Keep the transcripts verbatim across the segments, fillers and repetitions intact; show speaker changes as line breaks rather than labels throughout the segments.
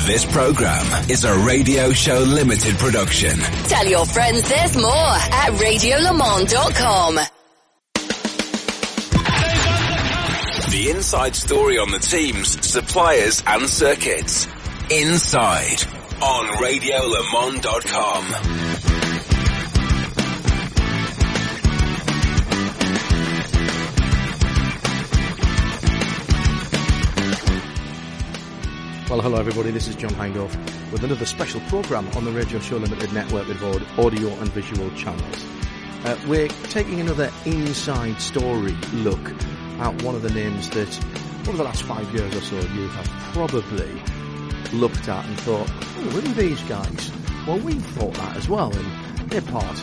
This program is a Radio Show Limited production.
Tell your friends there's more at radio le mans dot com.
The inside story on the teams, suppliers and circuits. Inside on radio le mans dot com.
Well, hello everybody, this is John Hindhaugh with another special programme on the Radio Show Limited network with audio and visual channels. Uh, we're taking another inside story look at one of the names that over the last five years or so you have probably looked at and thought, oh, who are these guys? Well, we thought that as well, and they're part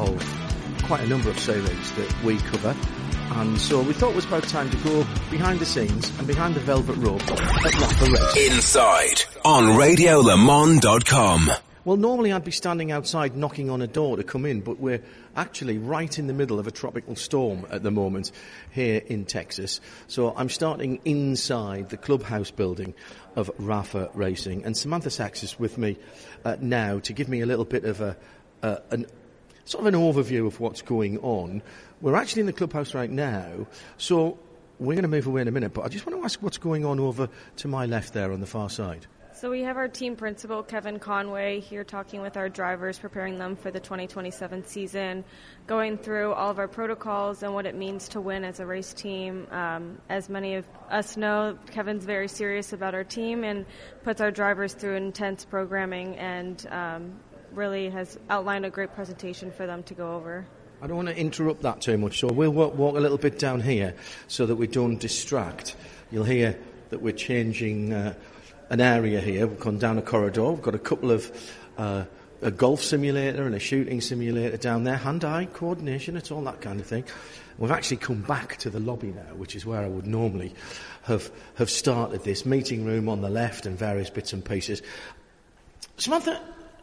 of quite a number of series that we cover. And so we thought it was about time to go behind the scenes and behind the velvet rope at Rafa Racing.
Inside on radio le mans dot com.
Well, normally I'd be standing outside knocking on a door to come in, but we're actually right in the middle of a tropical storm at the moment here in Texas. So I'm starting inside the clubhouse building of Rafa Racing. And Samantha Sachs is with me uh, now to give me a little bit of a, uh, an sort of an overview of what's going on. We're actually in the clubhouse right now, so we're going to move away in a minute, but I just want to ask what's going on over to my left there on the far side.
So we have our team principal, Kevin Conway, here talking with our drivers, preparing them for the twenty twenty-seven season, going through all of our protocols and what it means to win as a race team. Um, as many of us know, Kevin's very serious about our team and puts our drivers through intense programming and um, really has outlined a great presentation for them to go over.
I don't want to interrupt that too much, so we'll walk, walk a little bit down here so that we don't distract. You'll hear that we're changing uh, an area here. We've gone down a corridor. We've got a couple of uh, a golf simulator and a shooting simulator down there, hand-eye coordination, it's all that kind of thing. We've actually come back to the lobby now, which is where I would normally have, have started this. Meeting room on the left and various bits and pieces. Samantha,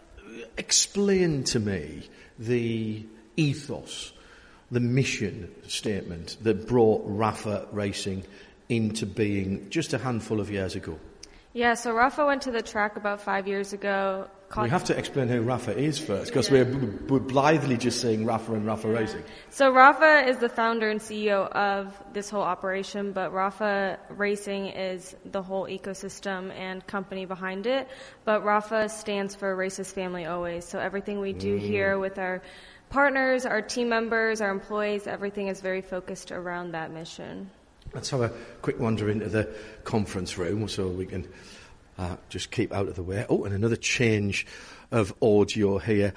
explain to me the ethos, the mission statement that brought Rafa Racing into being just a handful of years ago.
Yeah, so Rafa went to the track about five years ago.
We have to explain who Rafa is first, because yeah. we're, we're blithely just saying Rafa and Rafa yeah. Racing.
So Rafa is the founder and C E O of this whole operation, but Rafa Racing is the whole ecosystem and company behind it. But Rafa stands for Races Family Always. So everything we do mm. here with our partners, our team members, our employees, everything is very focused around that mission.
Let's have a quick wander into the conference room so we can uh, just keep out of the way. Oh, and another change of audio here.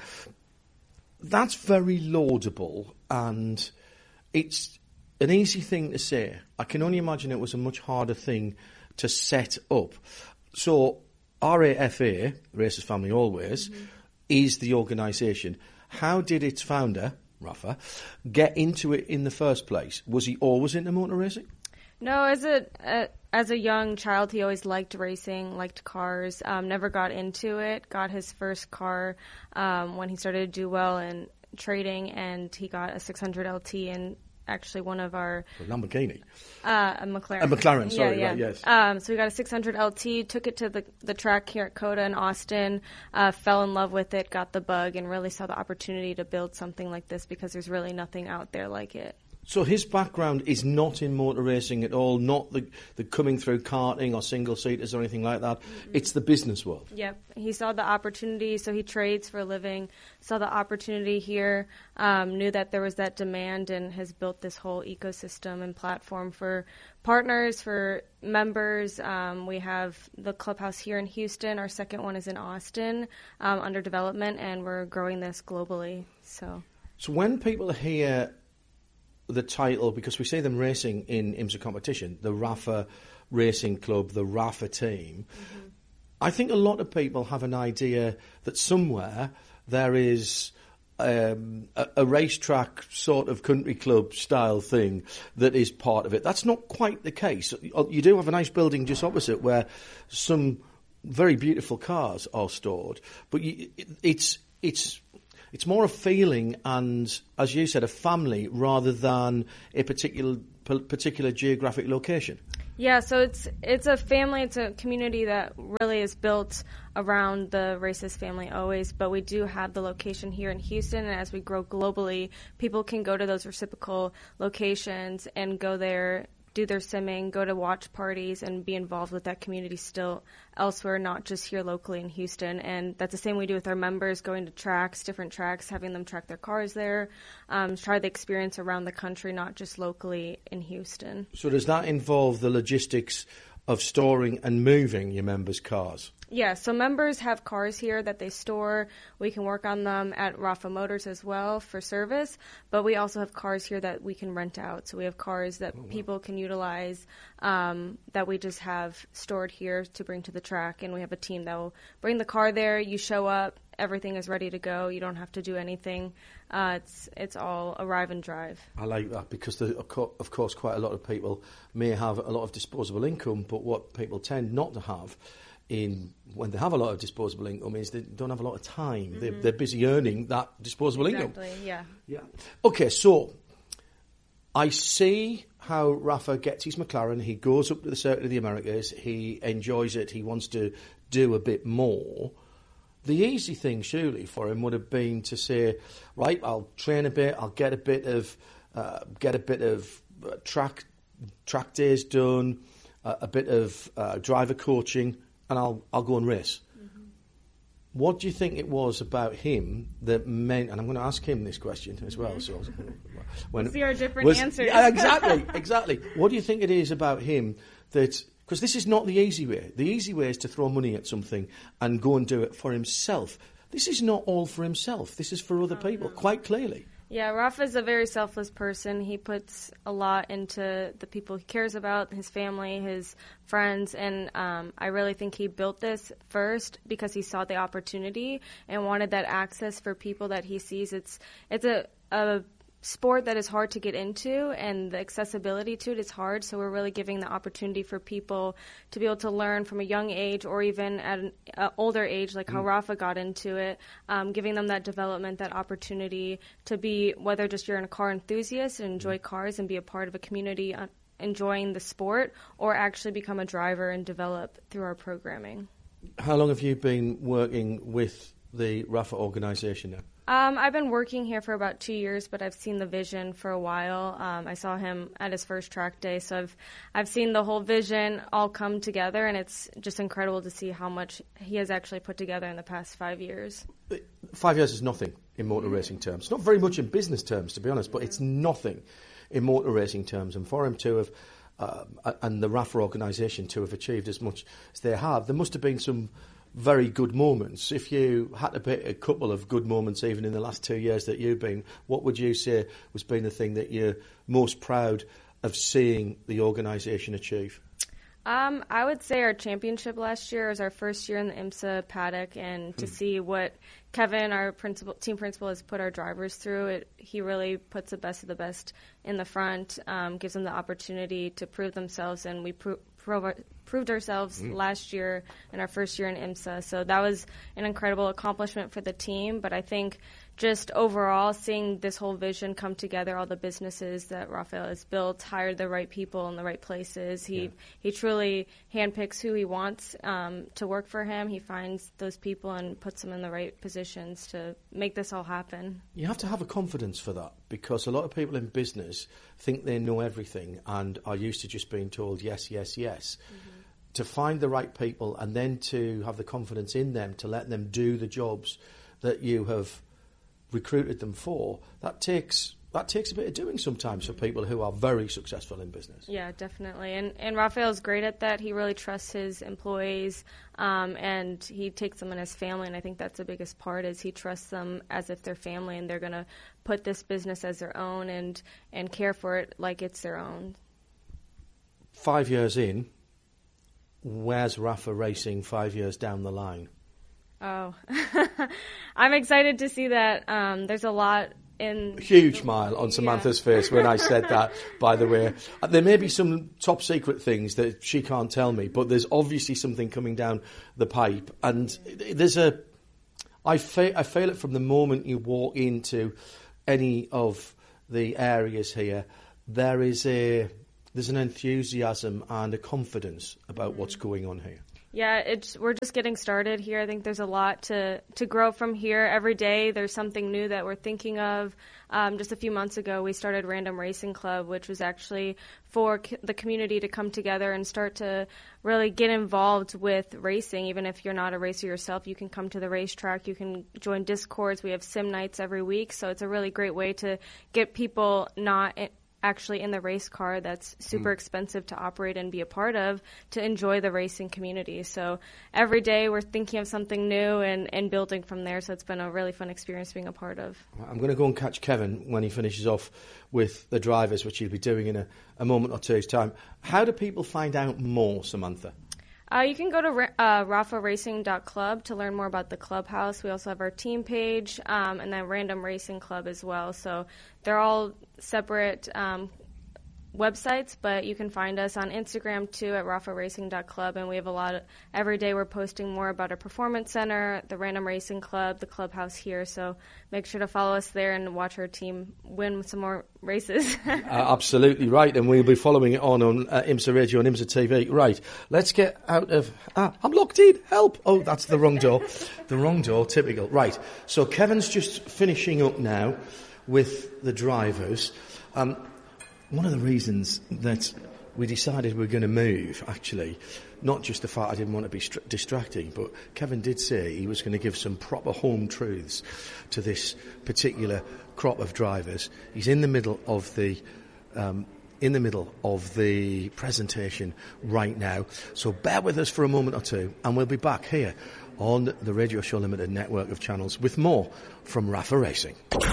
That's very laudable, and it's an easy thing to say. I can only imagine it was a much harder thing to set up. So R A F A, Races Family Always, mm-hmm. is the organisation. How did its founder, Rafa, get into it in the first place? Was he always into motor racing?
No, as a, a as a young child, he always liked racing, liked cars, um, never got into it, got his first car um, when he started to do well in trading, and he got a six hundred L T and actually one of our...
A Lamborghini?
Uh, a McLaren.
A McLaren, sorry,
yeah, yeah.
Right, yes.
Um, so we got a six hundred L T, took it to the, the track here at COTA in Austin, uh, fell in love with it, got the bug, and really saw the opportunity to build something like this because there's really nothing out there like it.
So his background is not in motor racing at all, not the, the coming through karting or single-seaters or anything like that. Mm-hmm. It's the business world.
Yep. He saw the opportunity, so he trades for a living, saw the opportunity here, um, knew that there was that demand, and has built this whole ecosystem and platform for partners, for members. Um, we have the clubhouse here in Houston. Our second one is in Austin, um, under development, and we're growing this globally. So,
so when people hear the title, because we see them racing in IMSA competition, the Rafa Racing Club, the Rafa team, mm-hmm. I think a lot of people have an idea that somewhere there is um, a, a racetrack sort of country club style thing that is part of it. That's not quite the case. You do have a nice building just opposite where some very beautiful cars are stored, but you, it's it's it's more a feeling and, as you said, a family rather than a particular particular geographic location.
Yeah, so it's it's a family, it's a community that really is built around the Races family always, but we do have the location here in Houston, and as we grow globally, people can go to those reciprocal locations and go there, do their simming, go to watch parties, and be involved with that community still elsewhere, not just here locally in Houston. And that's the same we do with our members, going to tracks, different tracks, having them track their cars there, um, try the experience around the country, not just locally in Houston.
So does that involve the logistics of storing and moving your members' cars?
Yeah, so members have cars here that they store. We can work on them at Rafa Motors as well for service, but we also have cars here that we can rent out. So we have cars that oh, wow. people can utilize um, that we just have stored here to bring to the track, and we have a team that will bring the car there. You show up, everything is ready to go. You don't have to do anything. Uh, it's it's all arrive and drive.
I like that because, the, of course, quite a lot of people may have a lot of disposable income, but what people tend not to have in when they have a lot of disposable income is they don't have a lot of time. Mm-hmm. They're, they're busy earning that disposable
exactly,
income.
yeah.
Yeah. Okay, so I see how Rafa gets his McLaren. He goes up to the Circuit of the Americas. He enjoys it. He wants to do a bit more. The easy thing, surely, for him would have been to say, right, I'll train a bit. I'll get a bit of uh, get a bit of uh, track track days done, uh, a bit of uh, driver coaching, and I'll I'll go and race. Mm-hmm. What do you think it was about him that meant? And I'm going to ask him this question as well. So
when see our different
was,
answers.
Yeah, exactly, exactly. What do you think it is about him that? Because this is not the easy way. The easy way is to throw money at something and go and do it for himself. This is not all for himself. This is for other oh, people, no. quite clearly.
Yeah, Rafa's a very selfless person. He puts a lot into the people he cares about, his family, his friends, and um, I really think he built this first because he saw the opportunity and wanted that access for people that he sees. It's it's a, a sport that is hard to get into, and the accessibility to it is hard, so we're really giving the opportunity for people to be able to learn from a young age or even at an uh, older age, like how mm. Rafa got into it, um, giving them that development, that opportunity to be, whether just you're a car enthusiast and enjoy cars and be a part of a community uh, enjoying the sport, or actually become a driver and develop through our programming.
How long have you been working with the Rafa organisation now?
Um, I've been working here for about two years, but I've seen the vision for a while. Um, I saw him at his first track day, so I've I've seen the whole vision all come together, and it's just incredible to see how much he has actually put together in the past five years.
Five years is nothing in motor racing terms. Not very much in business terms, to be honest, but it's nothing in motor racing terms. And for him to have, uh, and the Rafa organisation to have achieved as much as they have, there must have been some very good moments. If you had to pick a couple of good moments even in the last two years that you've been, what would you say was been the thing that you're most proud of seeing the organisation achieve?
Um, I would say our championship last year was our first year in the IMSA paddock, and to hmm. see what Kevin, our principal, team principal, has put our drivers through, it, he really puts the best of the best in the front, um, gives them the opportunity to prove themselves, and we pro- pro- proved ourselves mm. last year in our first year in IMSA. So that was an incredible accomplishment for the team, but I think just overall seeing this whole vision come together, all the businesses that Rafael has built, hired the right people in the right places. He yeah. he truly handpicks who he wants um, to work for him. He finds those people and puts them in the right positions to make this all happen.
You have to have a confidence for that, because a lot of people in business think they know everything and are used to just being told yes, yes, yes. Mm-hmm. To find the right people and then to have the confidence in them to let them do the jobs that you have recruited them for, that takes that takes a bit of doing sometimes for people who are very successful in business.
Yeah, definitely. And and Rafael's great at that. He really trusts his employees, um, and he takes them in his family, and I think that's the biggest part, is he trusts them as if they're family, and they're going to put this business as their own and, and care for it like it's their own.
Five years in, where's Rafa racing five years down the line?
Oh, I'm excited to see that. Um, there's a lot in...
Huge smile on Samantha's yeah. face when I said that, by the way. There may be some top secret things that she can't tell me, but there's obviously something coming down the pipe. And there's a... I feel, I feel it from the moment you walk into any of the areas here. There is a there's an enthusiasm and a confidence about what's going on here.
Yeah, it's we're just getting started here. I think there's a lot to, to grow from here. Every day there's something new that we're thinking of. Um, just a few months ago, we started Random Racing Club, which was actually for c- the community to come together and start to really get involved with racing. Even if you're not a racer yourself, you can come to the racetrack. You can join Discords. We have sim nights every week, so it's a really great way to get people not in, actually in the race car that's super mm. expensive to operate and be a part of, to enjoy the racing community. So every day we're thinking of something new and, and building from there. So it's been a really fun experience being a part of.
I'm going to go and catch Kevin when he finishes off with the drivers, which he'll be doing in a, a moment or two's time. How do people find out more, Samantha?
Uh, you can go to uh, rafa racing dot club to learn more about the clubhouse. We also have our team page um, and then Random Racing Club as well. So they're all separate um, websites, but you can find us on Instagram too at rafa racing dot club. And we have a lot of, every day we're posting more about our performance center, the Random Racing Club, the clubhouse here. So make sure to follow us there and watch our team win some more races.
uh, absolutely right, and we'll be following it on on uh, IMSA Radio and IMSA T V. Right, let's get out of... Ah, I'm locked in, help! Oh, that's the wrong door. The wrong door, typical. Right, so Kevin's just finishing up now with the drivers. Um, one of the reasons that we decided we were going to move, actually, not just the fact I didn't want to be str- distracting, but Kevin did say he was going to give some proper home truths to this particular crop of drivers. He's in the middle of the um, in the middle of the presentation right now, so bear with us for a moment or two, and we'll be back here on the Radio Show Limited network of channels with more from Rafa Racing.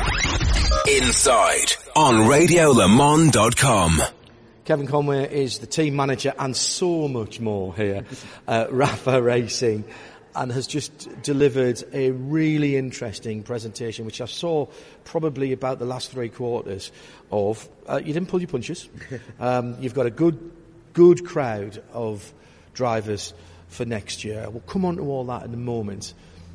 Inside on radio le mans dot com.
Kevin Conway is the team manager and so much more here at Rafa Racing, and has just delivered a really interesting presentation, which I saw probably about the last three quarters of. Uh, you didn't pull your punches. Um, you've got a good, good crowd of drivers for next year. We'll come on to all that in a moment.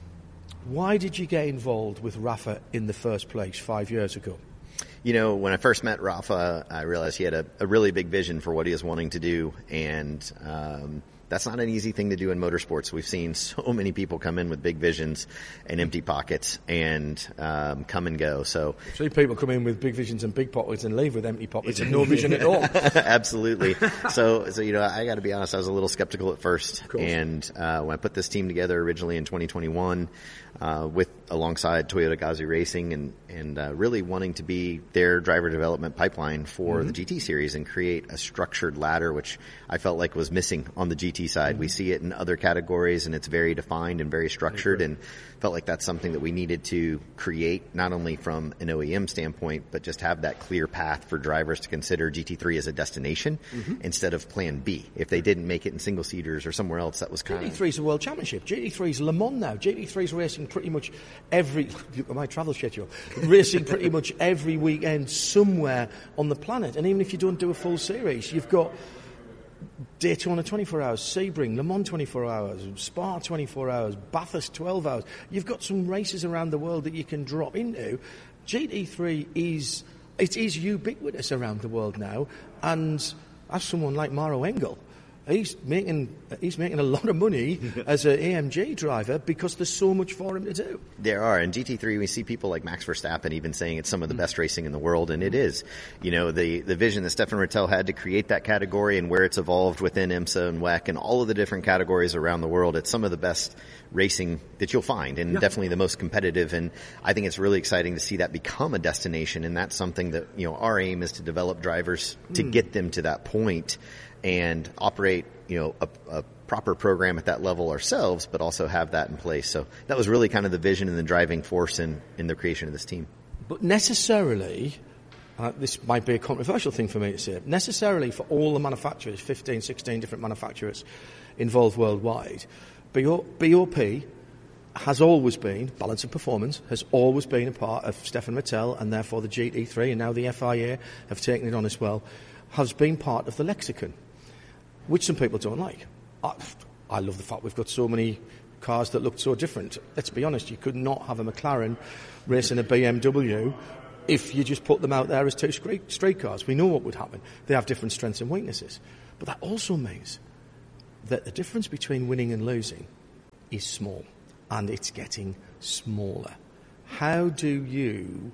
Why did you get involved with Rafa in the first place five years ago?
You know, when I first met Rafa, I realized he had a, a really big vision for what he was wanting to do, and um, that's not an easy thing to do in motorsports. We've seen so many people come in with big visions and empty pockets and um, come and go. So,
see people come in with big visions and big pockets and leave with empty pockets and no vision at all.
Absolutely. So, so you know, I got to be honest, I was a little skeptical at first. And uh, when I put this team together originally in twenty twenty-one, uh, with alongside Toyota Gazoo Racing, and and uh, really wanting to be their driver development pipeline for mm-hmm. the G T series and create a structured ladder, which I felt like was missing on the G T side. Mm-hmm. We see it in other categories, and it's very defined and very structured, and felt like that's something that we needed to create, not only from an O E M standpoint, but just have that clear path for drivers to consider G T three as a destination mm-hmm. instead of Plan B. If they didn't make it in single seaters or somewhere else, that was kind of...
G T three is a world championship. G T three is Le Mans now. G T three is racing pretty much every... my travel schedule. Racing pretty much every weekend somewhere on the planet. And even if you don't do a full series, you've got Daytona twenty-four hours, Sebring, Le Mans twenty-four hours, Spa twenty-four hours, Bathurst twelve hours. You've got some races around the world that you can drop into. G T three is it is ubiquitous around the world now, and as someone like Maro Engel, he's making he's making a lot of money as an A M G driver because there's so much for him to do.
There are. In G T three, we see people like Max Verstappen even saying it's some of the best racing in the world, and it is. You know, the, the vision that Stefan Rattel had to create that category and where it's evolved within IMSA and W E C and all of the different categories around the world, it's some of the best racing that you'll find, and yeah. definitely the most competitive. And I think it's really exciting to see that become a destination, and that's something that, you know, our aim is to develop drivers to mm. get them to that point and operate, you know, a, a proper program at that level ourselves, but also have that in place. So that was really kind of the vision and the driving force in, in the creation of this team.
But necessarily, uh, this might be a controversial thing for me to say, necessarily for all the manufacturers, fifteen, sixteen different manufacturers involved worldwide, B O P has always been, Balance of Performance, has always been a part of Stefan Rattel, and therefore the G T three, and now the F I A have taken it on as well, has been part of the lexicon, which some people don't like. I, I love the fact we've got so many cars that looked so different. Let's be honest, you could not have a McLaren racing a B M W if you just put them out there as two straight, straight cars. We know what would happen. They have different strengths and weaknesses. But that also means that the difference between winning and losing is small, and it's getting smaller. How do you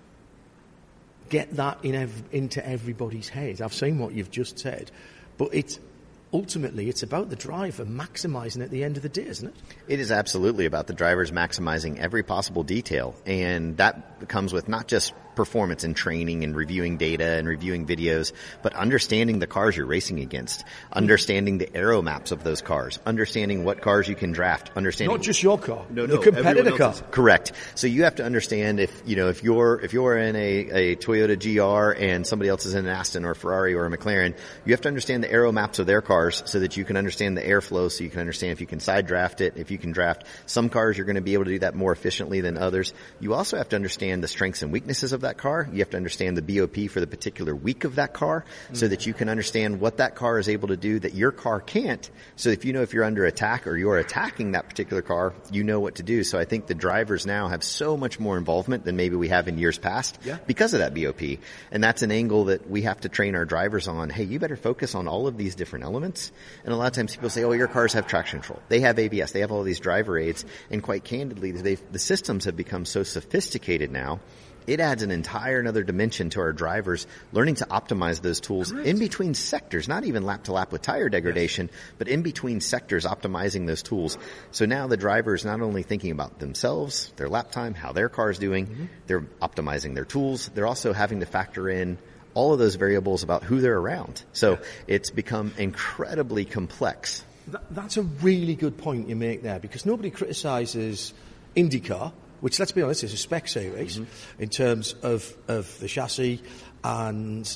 get that in ev- into everybody's head? I've seen what you've just said, but it's ultimately it's about the driver maximising at the end of the day, isn't it?
It is absolutely about the drivers maximising every possible detail, and that comes with not just performance and training and reviewing data and reviewing videos, but understanding the cars you're racing against, understanding the aero maps of those cars, understanding what cars you can draft, understanding
not just your car,
no, no,
the competitor car.
Correct. So you have to understand if you know if you're if you're in a, a Toyota G R and somebody else is in an Aston or a Ferrari or a McLaren, you have to understand the aero maps of their cars so that you can understand the airflow, so you can understand if you can side draft it, if you can draft some cars, you're going to be able to do that more efficiently than others. You also have to understand the strengths and weaknesses of that car. You have to understand the B O P for the particular week of that car mm-hmm. so that you can understand what that car is able to do that your car can't. So if you know if you're under attack or you're attacking that particular car, you know what to do. So I think the drivers now have so much more involvement than maybe we have in years past yeah. because of that B O P. And that's an angle that we have to train our drivers on. Hey, you better focus on all of these different elements. And a lot of times people say, oh, your cars have traction control. They have A B S. They have all these driver aids. And quite candidly, the systems have become so sophisticated now. It adds an entire another dimension to our drivers learning to optimize those tools Correct. In between sectors, not even lap to lap with tire degradation, yes. but in between sectors optimizing those tools. So now the driver is not only thinking about themselves, their lap time, how their car is doing, mm-hmm. they're optimizing their tools. They're also having to factor in all of those variables about who they're around. So yeah. it's become incredibly complex.
That, that's a really good point you make there, because nobody criticizes IndyCar, which, let's be honest, is a spec series mm-hmm. in terms of, of the chassis, and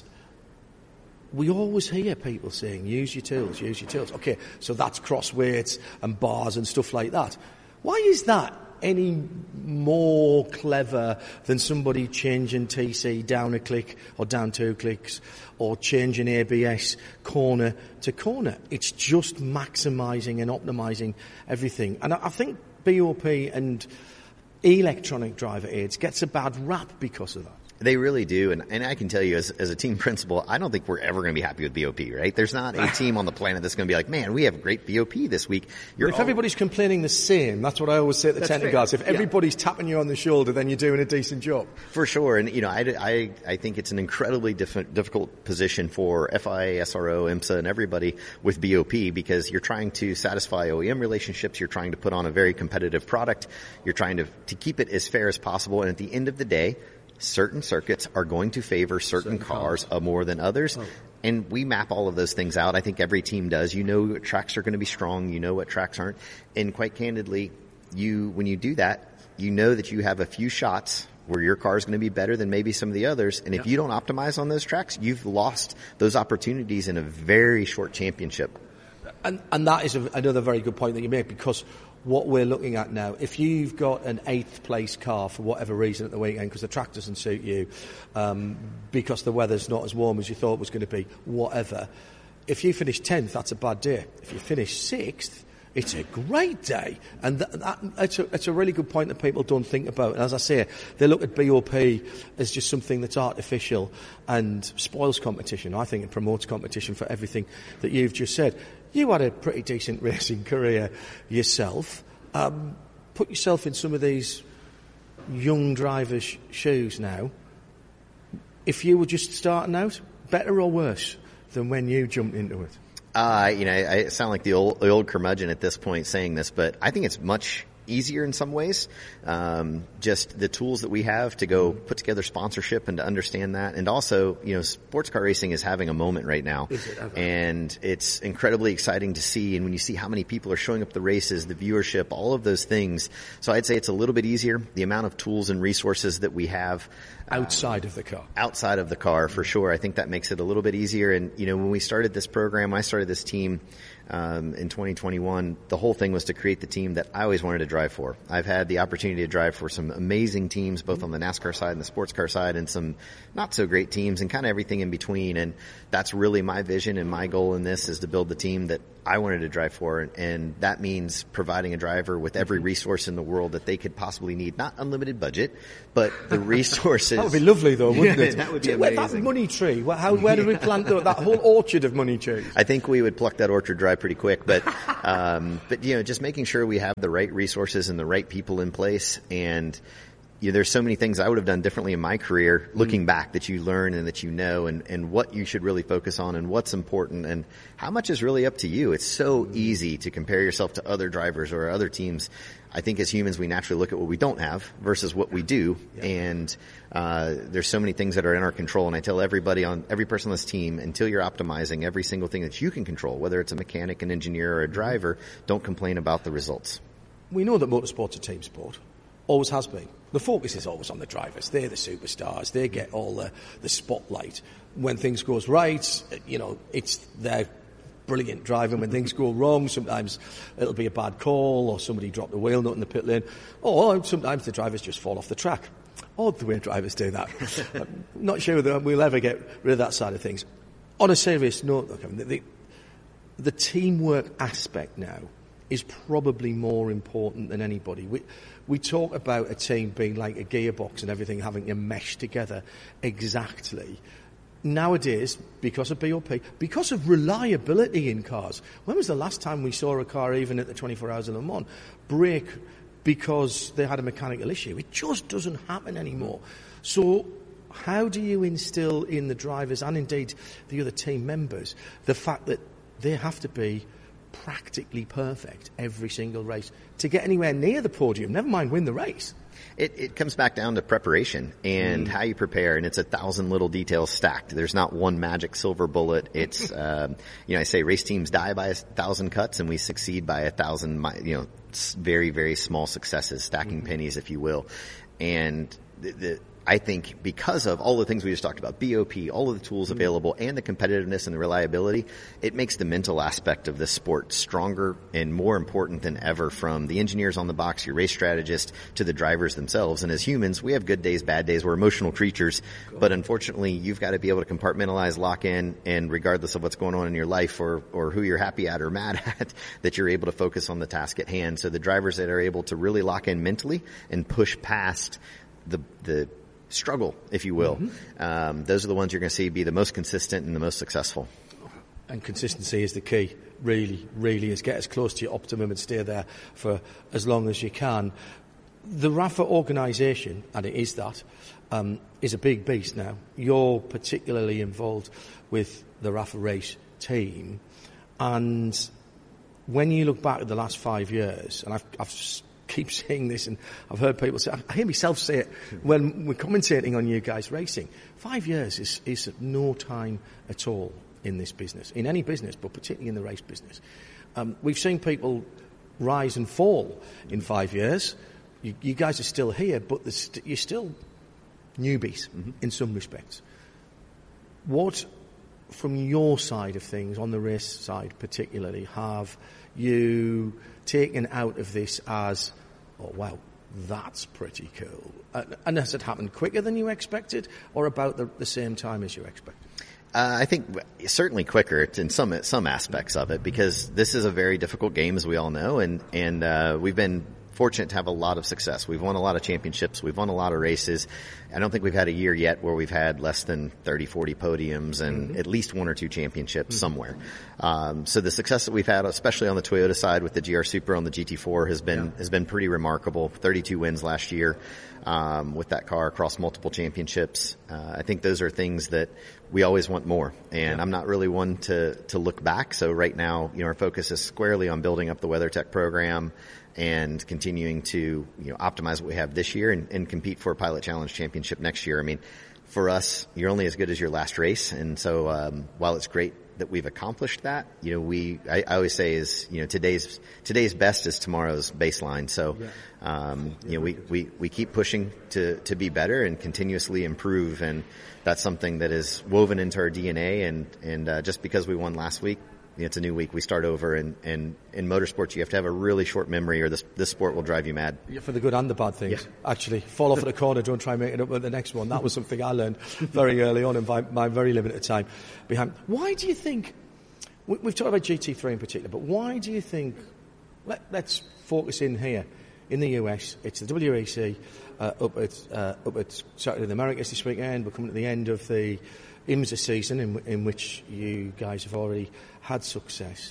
we always hear people saying, use your tools, use your tools. Okay, so that's cross weights and bars and stuff like that. Why is that any more clever than somebody changing T C down a click or down two clicks or changing A B S corner to corner? It's just maximising and optimising everything. And I, I think B O P and electronic driver aids gets a bad rap because of that.
They really do, and, and I can tell you as, as a team principal, I don't think we're ever going to be happy with B O P, right? There's not a team on the planet that's going to be like, man, we have great B O P this week.
You're if all... everybody's complaining the same, that's what I always say at the technical guys. If everybody's yeah. tapping you on the shoulder, then you're doing a decent job.
For sure, and you know, I, I, I think it's an incredibly diff- difficult position for F I A, S R O, IMSA, and everybody with B O P, because you're trying to satisfy O E M relationships, you're trying to put on a very competitive product, you're trying to, to keep it as fair as possible, and at the end of the day, certain circuits are going to favor certain, certain cars, cars. more than others. Oh. And we map all of those things out. I think every team does. You know what tracks are going to be strong. You know what tracks aren't. And quite candidly, you when you do that, you know that you have a few shots where your car is going to be better than maybe some of the others. And if yeah. you don't optimize on those tracks, you've lost those opportunities in a very short championship.
And, and that is a, another very good point that you make, because what we're looking at now, if you've got an eighth place car for whatever reason at the weekend because the track doesn't suit you, um, because the weather's not as warm as you thought it was going to be, whatever, if you finish tenth, that's a bad day. If you finish sixth, it's a great day. And that, that, it's, a, it's a really good point that people don't think about. And as I say, they look at B O P as just something that's artificial and spoils competition. I think it promotes competition for everything that you've just said. You had a pretty decent racing career yourself. Um, put yourself in some of these young drivers' shoes now. If you were just starting out, better or worse than when you jumped into it?
Uh, you know, I, I sound like the old, the old curmudgeon at this point saying this, but I think it's much easier in some ways. Um, just the tools that we have to go put together sponsorship and to understand that. And also, you know, sports car racing is having a moment right now.
Is it ever?
And it's incredibly exciting to see. And when you see how many people are showing up at the races, the viewership, all of those things. So I'd say it's a little bit easier. The amount of tools and resources that we have
outside um, of the car.
Outside of the car, for sure. I think that makes it a little bit easier. And, you know, when we started this program, I started this team Um, in twenty twenty-one, the whole thing was to create the team that I always wanted to drive for. I've had the opportunity to drive for some amazing teams, both on the NASCAR side and the sports car side, and some not so great teams and kind of everything in between. And that's really my vision and my goal in this, is to build the team that I wanted to drive for, and, and that means providing a driver with every resource in the world that they could possibly need. Not unlimited budget, but the resources.
That would be lovely, though, wouldn't it?
That would be
where,
amazing.
That money tree, where, how, where did we plant the, that whole orchard of money trees?
I think we would pluck that orchard dry pretty quick, but um, but you know, just making sure we have the right resources and the right people in place. And you know, there's so many things I would have done differently in my career, looking mm. back, that you learn and that you know, and, and what you should really focus on and what's important and how much is really up to you. It's so mm. easy to compare yourself to other drivers or other teams. I think as humans, we naturally look at what we don't have versus what we do. Yeah. And uh, there's so many things that are in our control. And I tell everybody on every person on this team, until you're optimizing every single thing that you can control, whether it's a mechanic, an engineer, or a driver, don't complain about the results.
We know that motorsport's a team sport. Always has been. The focus is always on the drivers. They're the superstars. They get all the, the spotlight. When things goes right, you know, it's their brilliant driving. When things go wrong, sometimes it'll be a bad call, or somebody dropped a wheel nut in the pit lane, or sometimes the drivers just fall off the track. Odd the way drivers do that. I'm not sure that we'll ever get rid of that side of things. On a serious note, though, Kevin, the, the teamwork aspect now is probably more important than anybody. We, we talk about a team being like a gearbox and everything having to mesh together exactly. Nowadays, because of B O P, because of reliability in cars, when was the last time we saw a car, even at the twenty-four Hours of Le Mans, break because they had a mechanical issue? It just doesn't happen anymore. So how do you instill in the drivers, and indeed the other team members, the fact that they have to be practically perfect every single race to get anywhere near the podium, never mind win the race?
It, it comes back down to preparation and mm. how you prepare, and it's a thousand little details stacked. There's not one magic silver bullet. It's, um, you know, I say race teams die by a thousand cuts, and we succeed by a thousand, you know, very, very small successes, stacking mm-hmm. pennies, if you will. And the, the I think because of all the things we just talked about, B O P, all of the tools available, and the competitiveness and the reliability, it makes the mental aspect of this sport stronger and more important than ever, from the engineers on the box, your race strategist, to the drivers themselves. And as humans, we have good days, bad days. We're emotional creatures. But unfortunately, you've got to be able to compartmentalize, lock in, and regardless of what's going on in your life or, or who you're happy at or mad at, that you're able to focus on the task at hand. So the drivers that are able to really lock in mentally and push past the the struggle, if you will. Mm-hmm. Um, those are the ones you're going to see be the most consistent and the most successful.
And consistency is the key, really, really, is get as close to your optimum and stay there for as long as you can. The R A F A organisation, and it is that, um, is a big beast now. You're particularly involved with the R A F A race team, and when you look back at the last five years, and I've, I've keep saying this, and I've heard people say, I hear myself say it when we're commentating on you guys racing. Five years is, is no time at all in this business, in any business, but particularly in the race business. Um, we've seen people rise and fall in five years. You, you guys are still here, but st- you're still newbies mm-hmm. in some respects. What, from your side of things, on the race side particularly, have you taken out of this as, oh wow, that's pretty cool? Uh, and has it happened quicker than you expected, or about the, the same time as you expected?
Uh, I think certainly quicker in some some aspects of it, because this is a very difficult game, as we all know, and and uh, we've been fortunate to have a lot of success. We've won a lot of championships. We've won a lot of races. I don't think we've had a year yet where we've had less than thirty, forty podiums and mm-hmm. at least one or two championships mm-hmm. somewhere. Um, so the success that we've had, especially on the Toyota side with the G R Super on the G T four, has been yeah. has been pretty remarkable. thirty-two wins last year um, with that car across multiple championships. Uh, I think those are things that we always want more. And yeah. I'm not really one to to look back. So right now, you know, our focus is squarely on building up the WeatherTech program and continuing to, you know, optimize what we have this year and, and compete for a Pilot Challenge Championship next year. I mean, for us, you're only as good as your last race. And so, um, while it's great that we've accomplished that, you know, we, I, I always say is, you know, today's, today's best is tomorrow's baseline. So, um, you know, we, we, we keep pushing to, to be better and continuously improve. And that's something that is woven into our D N A. And, and, uh, just because we won last week, it's a new week. We start over, and, and in motorsports, you have to have a really short memory, or this this sport will drive you mad.
Yeah, for the good and the bad things. Yeah. Actually, fall off at a corner, don't try and make it up with the next one. That was something I learned very early on in my, my very limited time behind. Why do you think we, we've talked about G T three in particular, but why do you think, let, let's focus in here, in the U S, it's the W E C uh, up at uh, up at Saturday in the Americas this weekend. We're coming to the end of the IMSA season in, in which you guys have already had success.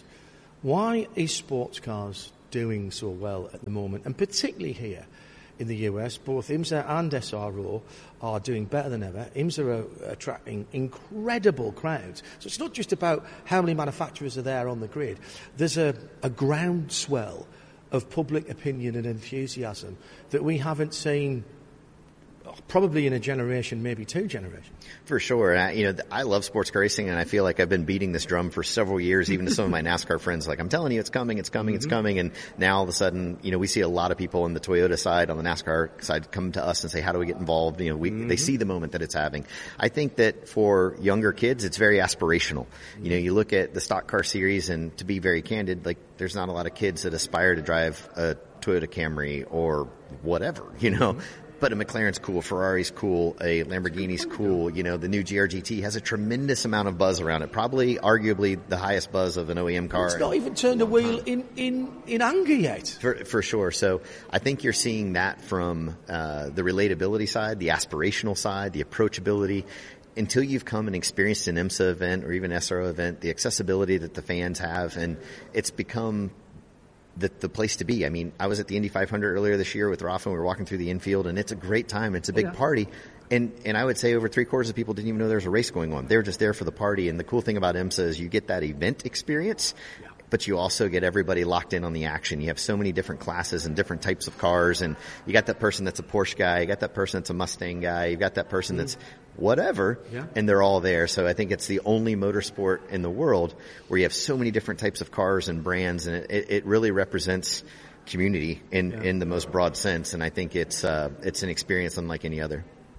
Why is sports cars doing so well at the moment, and particularly here in the U S? Both IMSA and S R O are doing better than ever. IMSA are attracting incredible crowds. So it's not just about how many manufacturers are there on the grid. There's a, a groundswell of public opinion and enthusiasm that we haven't seen probably in a generation, maybe two generations.
For sure. I, you know, I love sports car racing, and I feel like I've been beating this drum for several years, even to some of my NASCAR friends. Like, I'm telling you, it's coming, it's coming, mm-hmm. it's coming. And now all of a sudden, you know, we see a lot of people on the Toyota side, on the NASCAR side, come to us and say, how do we get involved? You know, we, mm-hmm. they see the moment that it's having. I think that for younger kids, it's very aspirational. Mm-hmm. You know, you look at the stock car series, and to be very candid, like, there's not a lot of kids that aspire to drive a Toyota Camry or whatever, you know. Mm-hmm. But a McLaren's cool, Ferrari's cool, a Lamborghini's cool. You know, the new G R G T has a tremendous amount of buzz around it. Probably, arguably, the highest buzz of an O E M car.
It's not even turned a wheel in, in, in anger yet.
For, for sure. So I think you're seeing that from uh, the relatability side, the aspirational side, the approachability. Until you've come and experienced an IMSA event or even S R O event, the accessibility that the fans have, and it's become The, the place to be. I mean, I was at the Indy five hundred earlier this year with Rafa, and we were walking through the infield, and it's a great time. It's a big oh, yeah. party. And, and I would say over three quarters of people didn't even know there was a race going on. They were just there for the party. And the cool thing about IMSA is you get that event experience, yeah. but you also get everybody locked in on the action. You have so many different classes and different types of cars, and you got that person that's a Porsche guy, you got that person that's a Mustang guy, you got that person mm. that's whatever, yeah. and they're all there. So I think it's the only motorsport in the world where you have so many different types of cars and brands, and it, it really represents community in, yeah. in the most broad sense. And I think it's uh, it's an experience unlike any other.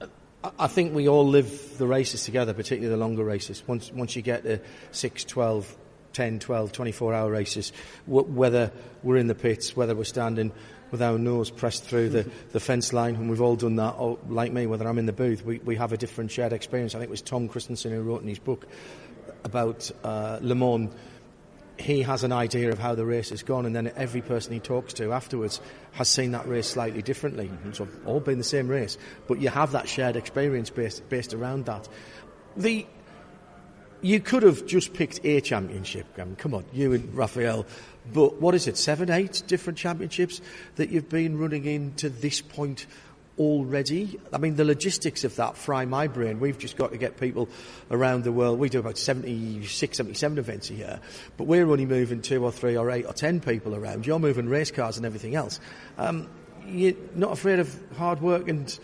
I think we all live the races together, particularly the longer races. Once once you get to six, twelve, ten, twelve, twenty-four hour races, w- whether we're in the pits, whether we're standing with our nose pressed through the, the fence line, and we've all done that, or like me, whether I'm in the booth, we, we have a different shared experience. I think it was Tom Christensen who wrote in his book about uh, Le Mans. He has an idea of how the race has gone, and then every person he talks to afterwards has seen that race slightly differently. Mm-hmm. So all been the same race, but you have that shared experience based, based around that. The You could have just picked a championship. I mean, come on, you and Raphael. But what is it, seven, eight different championships that you've been running in to this point already? I mean, the logistics of that fry my brain. We've just got to get people around the world. We do about seventy-six, seventy-seven events a year, but we're only moving two or three or eight or ten people around. You're moving race cars and everything else. Um, you're not afraid of hard work and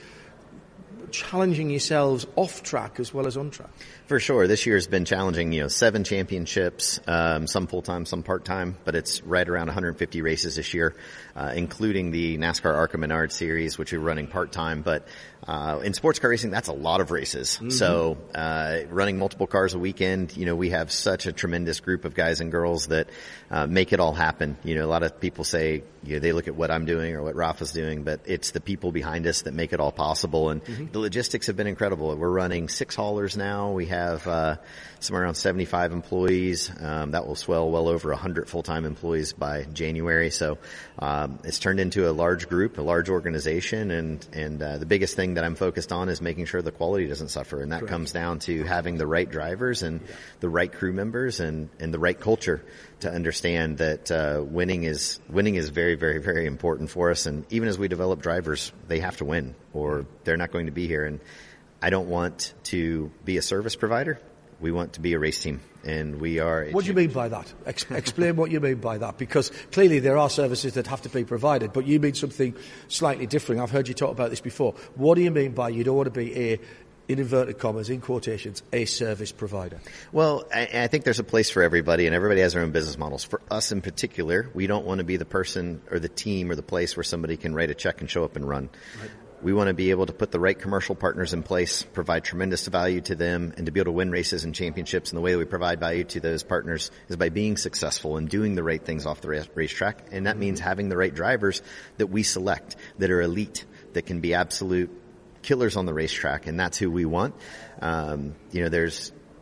challenging yourselves off track as well as on track?
For sure. This year has been challenging, you know, seven championships, um, some full-time, some part-time, but it's right around one hundred fifty races this year, uh, including the NASCAR ARCA Menard Series, which we're running part-time. But uh, in sports car racing, that's a lot of races. Mm-hmm. So uh, running multiple cars a weekend, you know, we have such a tremendous group of guys and girls that uh, make it all happen. You know, a lot of people say, you know, they look at what I'm doing or what Rafa's doing, but it's the people behind us that make it all possible. And mm-hmm. the logistics have been incredible. We're running six haulers now. We have uh, somewhere around seventy-five employees. Um, that will swell well over one hundred full-time employees by January. So um, it's turned into a large group, a large organization, and and uh, the biggest thing that I'm focused on is making sure the quality doesn't suffer, and that Correct. Comes down to having the right drivers and yeah. the right crew members and, and the right culture to understand that uh, winning is winning is very, very, very important for us. And even as we develop drivers, they have to win, or they're not going to be here. And I don't want to be a service provider. We want to be a race team, and we are.
What do you mean by that? Ex- explain what you mean by that, because clearly there are services that have to be provided, but you mean something slightly different. I've heard you talk about this before. What do you mean by you don't want to be a, in inverted commas, in quotations, a service provider?
Well, I, I think there's a place for everybody, and everybody has their own business models. For us in particular, we don't want to be the person or the team or the place where somebody can write a check and show up and run. Right. We want to be able to put the right commercial partners in place, provide tremendous value to them, and to be able to win races and championships. And the way that we provide value to those partners is by being successful and doing the right things off the racetrack. And that means having the right drivers that we select, that are elite, that can be absolute killers on the racetrack. And that's who we want. Um, you know, there's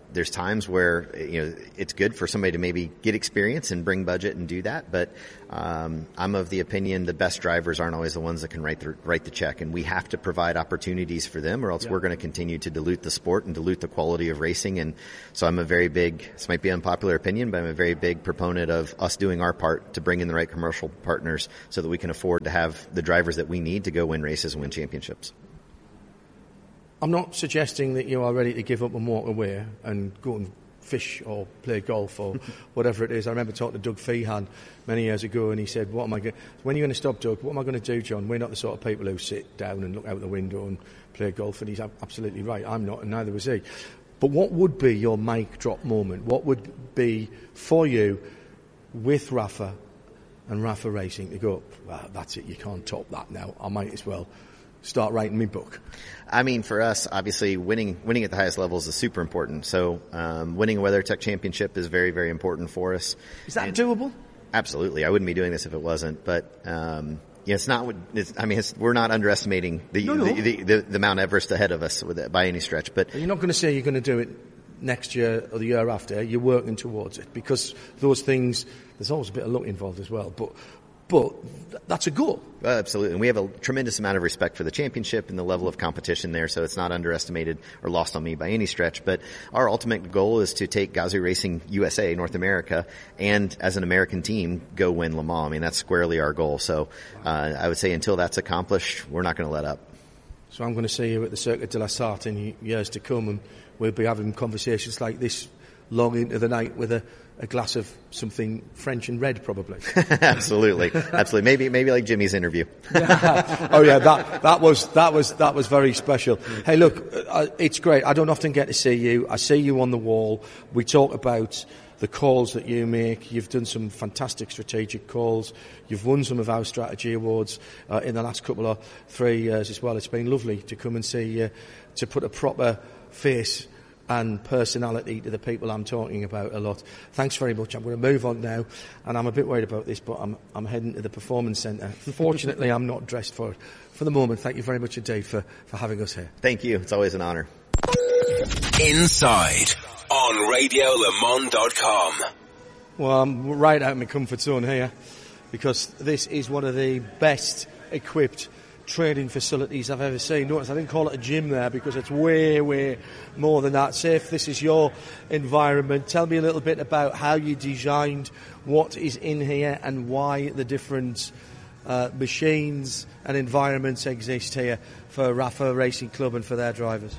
there's times where, you know, it's good for somebody to maybe get experience and bring budget and do that. But um, I'm of the opinion the best drivers aren't always the ones that can write the, write the check. And we have to provide opportunities for them, or else yeah. we're going to continue to dilute the sport and dilute the quality of racing. And so I'm a very big, this might be an unpopular opinion, but I'm a very big proponent of us doing our part to bring in the right commercial partners so that we can afford to have the drivers that we need to go win races and win championships.
I'm not suggesting that you are ready to give up and walk away and go and fish or play golf or whatever it is. I remember talking to Doug Feehan many years ago, and he said, "What am I going? When are you going to stop, Doug? What am I going to do, John? We're not the sort of people who sit down and look out the window and play golf." And he's absolutely right. I'm not, and neither was he. But what would be your mic drop moment? What would be for you with Rafa and Rafa Racing to go, well, that's it. You can't top that now. I might as well start writing my book.
I mean, for us, obviously, winning winning at the highest levels is super important. So um, winning a WeatherTech championship is very, very important for us.
Is that
and
doable?
Absolutely. I wouldn't be doing this if it wasn't. But um, yeah, it's not. It's, I mean, it's, we're not underestimating the,
no, no.
The, the, the, the Mount Everest ahead of us with it, by any stretch. But
you're not going to say you're going to do it next year or the year after. You're working towards it, because those things, there's always a bit of luck involved as well. But But that's a goal.
Uh, absolutely. And we have a tremendous amount of respect for the championship and the level of competition there, so it's not underestimated or lost on me by any stretch. But our ultimate goal is to take Gazoo Racing U S A, North America, and as an American team, go win Le Mans. I mean, that's squarely our goal. So uh, I would say until that's accomplished, we're not going to let up.
So I'm going to see you at the Circuit de la Sarthe in years to come, and we'll be having conversations like this long into the night with a, a glass of something French and red, probably.
Absolutely, absolutely. Maybe, maybe like Jimmy's interview.
Yeah. Oh yeah, that that was that was that was very special. Hey, look, uh, it's great. I don't often get to see you. I see you on the wall. We talk about the calls that you make. You've done some fantastic strategic calls. You've won some of our strategy awards uh, in the last couple of three years as well. It's been lovely to come and see you, to put a proper face and personality to the people I'm talking about a lot. Thanks very much. I'm going to move on now, and I'm a bit worried about this, but I'm I'm heading to the Performance Centre. Fortunately, I'm not dressed for it. For the moment, thank you very much indeed for, for having us here.
Thank you. It's always an honour.
Inside on radio le mans dot com.
Well, I'm right out of my comfort zone here, because this is one of the best equipped training facilities I've ever seen. Notice I didn't call it a gym there, because it's way, way more than that. Say if this is your environment, tell me a little bit about how you designed what is in here and why the different uh, machines and environments exist here for Rafa Racing Club and for their drivers.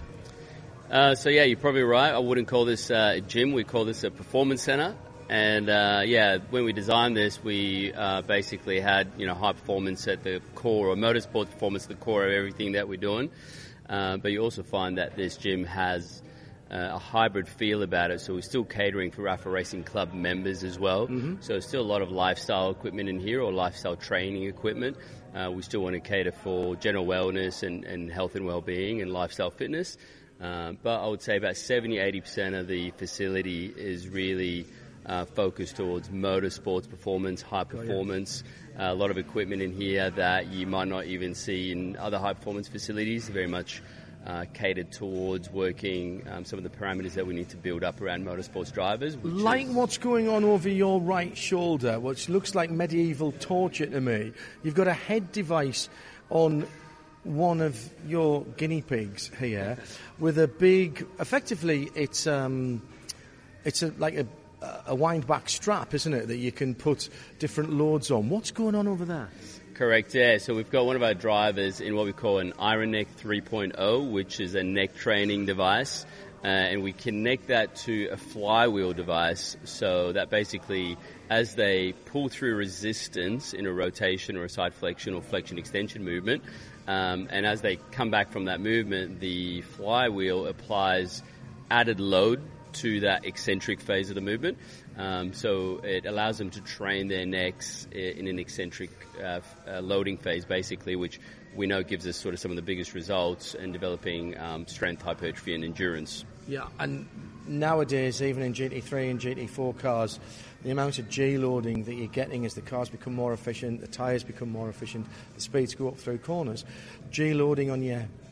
Uh, so yeah, you're probably right. I wouldn't call this uh, a gym. We call this a performance center. And uh, yeah, when we designed this, we uh, basically had, you know, high performance at the core, or motorsport performance at the core of everything that we're doing. Uh, but you also find that this gym has uh, a hybrid feel about it. So we're still catering for Rafa Racing Club members as well. Mm-hmm. So there's still a lot of lifestyle equipment in here, or lifestyle training equipment. Uh, we still want to cater for general wellness and, and health and well-being and lifestyle fitness. Uh, but I would say about seventy, eighty percent of the facility is really Uh, focused towards motorsports performance, high performance. Uh, a lot of equipment in here that you might not even see in other high performance facilities. Very much uh, catered towards working um, some of the parameters that we need to build up around motorsports drivers.
Like is... what's going on over your right shoulder, which looks like medieval torture to me. You've got a head device on one of your guinea pigs here with a big, effectively it's um, it's a, like a a wind back strap, isn't it, that you can put different loads on. What's going on over there?
Correct, yeah. So we've got one of our drivers in what we call an Iron Neck three point oh, which is a neck training device, uh, and we connect that to a flywheel device, so that basically as they pull through resistance in a rotation or a side flexion or flexion extension movement, um, and as they come back from that movement, the flywheel applies added load to that eccentric phase of the movement. Um, so it allows them to train their necks in an eccentric uh, uh, loading phase, basically, which we know gives us sort of some of the biggest results in developing um, strength, hypertrophy, and endurance.
Yeah, and nowadays, even in G T three and G T four cars, the amount of G-loading that you're getting as the cars become more efficient, the tyres become more efficient, the speeds go up through corners. G-loading on your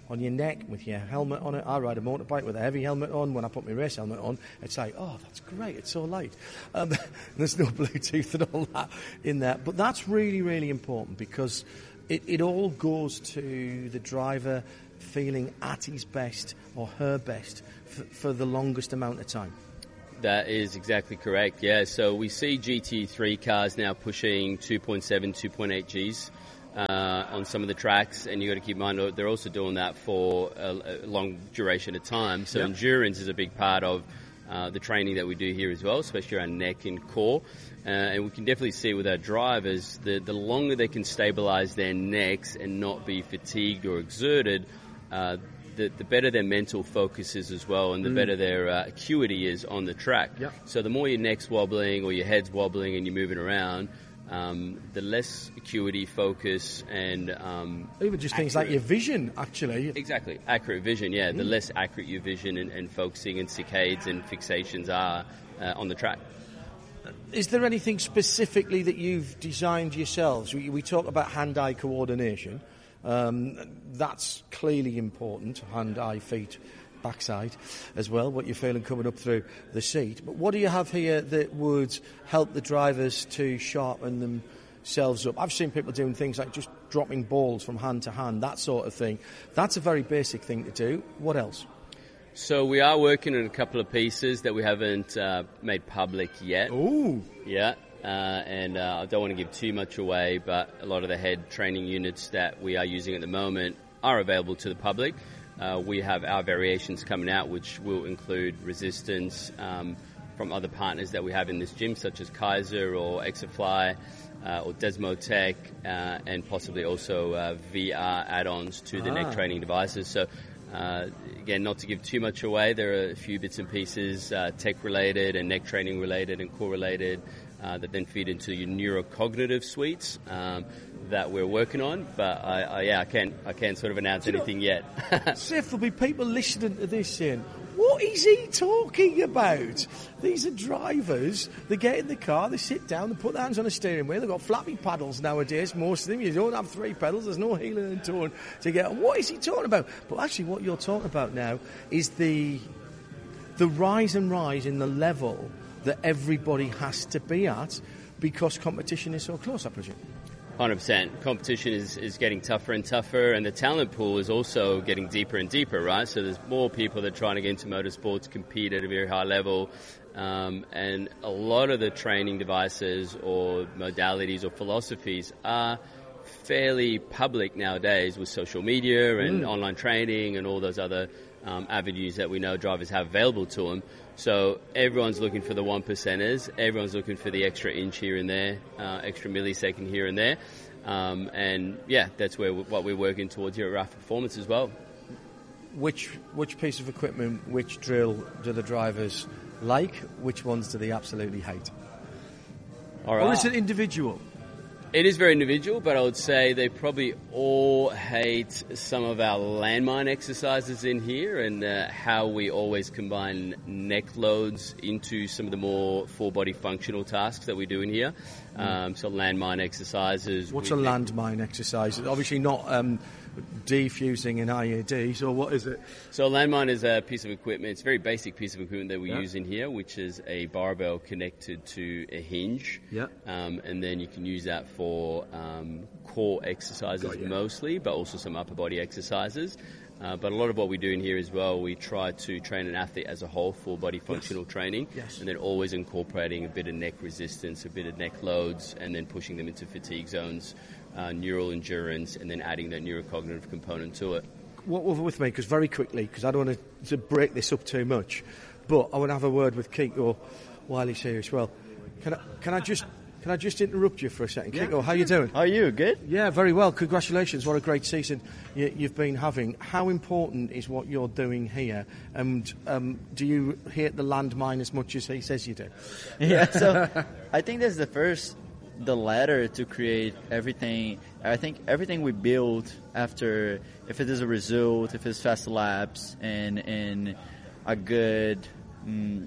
on your neck with your helmet on it. I ride a motorbike with a heavy helmet on. When I put my race helmet on, it's like, oh, that's great, it's so light. Um, there's no Bluetooth and all that in there. But that's really, really important because it, it all goes to the driver feeling at his best or her best for, for the longest amount of time.
That is exactly correct, yeah. So we see G T three cars now pushing two point seven, two point eight Gs uh, on some of the tracks, and you've got to keep in mind they're also doing that for a, a long duration of time. So yep. endurance is a big part of uh, the training that we do here as well, especially around neck and core. Uh, and we can definitely see with our drivers, the, the longer they can stabilize their necks and not be fatigued or exerted, uh, The, the better their mental focus is as well, and the mm. better their uh, acuity is on the track.
Yep.
So the more your neck's wobbling or your head's wobbling and you're moving around, um, the less acuity, focus, and um,
even just accurate. Things like your vision, actually.
Exactly, accurate vision. Yeah, mm. the less accurate your vision and, and focusing and saccades and fixations are uh, on the track.
Is there anything specifically that you've designed yourselves? We, we talk about hand-eye coordination. Um, that's clearly important, hand, eye, feet, backside as well, what you're feeling coming up through the seat. But what do you have here that would help the drivers to sharpen themselves up? I've seen people doing things like just dropping balls from hand to hand, that sort of thing. That's a very basic thing to do. What else?
So we are working on a couple of pieces that we haven't uh, made public yet.
Ooh!
Yeah. Uh, and uh, I don't want to give too much away, but a lot of the head training units that we are using at the moment are available to the public. Uh, we have our variations coming out, which will include resistance um, from other partners that we have in this gym, such as Kaiser or Exafly uh, or Desmotech, uh, and possibly also uh, V R add-ons to the ah. neck training devices. So Uh, again, not to give too much away, there are a few bits and pieces, uh, tech-related and neck training-related and core-related, uh, that then feed into your neurocognitive suites um, that we're working on. But I, I, yeah, I can't, I can't sort of announce you anything know, yet.
Seth, there'll be people listening to this saying, "What is he talking about?" These are drivers. They get in the car, they sit down, they put their hands on the steering wheel. They've got flappy paddles nowadays, most of them. You don't have three pedals. There's no heeling and towing to get on. What is he talking about? But actually what you're talking about now is the the rise and rise in the level that everybody has to be at because competition is so close, I presume.
one hundred percent. Competition is, is getting tougher and tougher, and the talent pool is also getting deeper and deeper, right? So there's more people that are trying to get into motorsports, compete at a very high level, um, and a lot of the training devices or modalities or philosophies are fairly public nowadays with social media and mm. online training and all those other um, avenues that we know drivers have available to them. So everyone's looking for the one percenters. Everyone's looking for the extra inch here and there, uh, extra millisecond here and there. Um, and yeah, that's where what we're working towards here at Rapid Performance as well.
Which which piece of equipment, which drill do the drivers like? Which ones do they absolutely hate?
All right.
Or is it individual?
It is very individual, but I would say they probably all hate some of our landmine exercises in here and uh, how we always combine neck loads into some of the more full-body functional tasks that we do in here. Mm. Um, so landmine exercises.
What's a landmine exercise? Obviously not um, defusing an I E D, so what is it?
So a landmine is a piece of equipment. It's a very basic piece of equipment that we
yeah.
use in here, which is a barbell connected to a hinge.
Yeah.
Um, and then you can use that for um, core exercises mostly, but also some upper body exercises. Uh, but a lot of what we do in here as well, we try to train an athlete as a whole, full body functional yes. training,
yes.
and then always incorporating a bit of neck resistance, a bit of neck loads, and then pushing them into fatigue zones, uh, neural endurance, and then adding that neurocognitive component to it.
What over with me, because very quickly, because I don't want to, to break this up too much, but I want to have a word with Kiko while he's here as well. Can I, can I just... Can I just interrupt you for a second?
Yeah.
Kiko, how are you doing?
How are you? Good?
Yeah, very well. Congratulations. What a great season you, you've been having. How important is what you're doing here? And um, do you hate the landmine as much as he says you do?
Yeah, so I think that's the first, the ladder to create everything. I think everything we build after, if it is a result, if it's fast laps and, and a good... Mm,